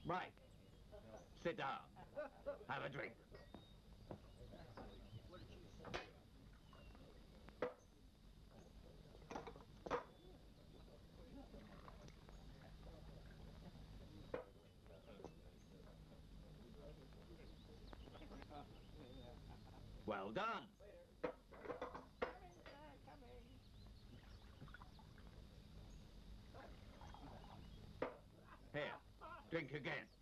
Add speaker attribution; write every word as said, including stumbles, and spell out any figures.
Speaker 1: Right. Sit down. Have a drink. Well done.
Speaker 2: Coming, sir, coming.
Speaker 1: Here, drink again.